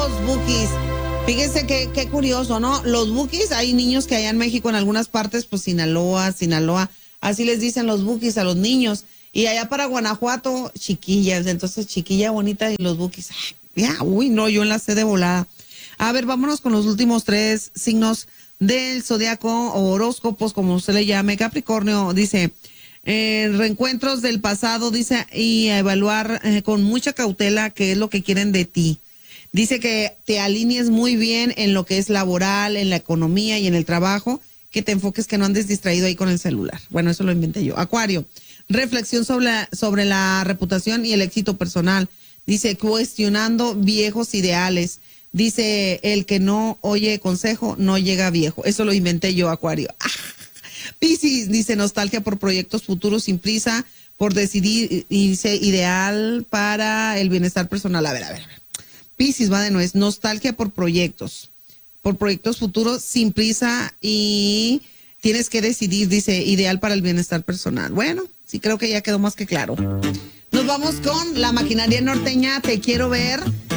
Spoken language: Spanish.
Los Bukis. Fíjense qué curioso, ¿no? Los Bukis, hay niños que allá en México, en algunas partes, pues Sinaloa, así les dicen los Bukis a los niños. Y allá para Guanajuato, chiquillas, entonces chiquilla bonita y los Bukis. Ya, uy, no, yo enlacé de volada. A ver, vámonos con los últimos 3 signos del zodiaco o horóscopos, como usted le llame. Capricornio dice, reencuentros del pasado, dice, y a evaluar con mucha cautela qué es lo que quieren de ti. Dice que te alinees muy bien en lo que es laboral, en la economía y en el trabajo, que te enfoques, que no andes distraído ahí con el celular. Bueno, eso lo inventé yo. Acuario, reflexión sobre la reputación y el éxito personal. Dice, cuestionando viejos ideales. Dice, el que no oye consejo no llega viejo. Eso lo inventé yo, Acuario. Piscis, dice, nostalgia por proyectos futuros sin prisa, por decidir, dice, ideal para el bienestar personal. A ver. Piscis va de nuez, nostalgia por proyectos futuros sin prisa y tienes que decidir, dice, ideal para el bienestar personal. Bueno, sí creo que ya quedó más que claro. Nos vamos con la maquinaria norteña, te quiero ver.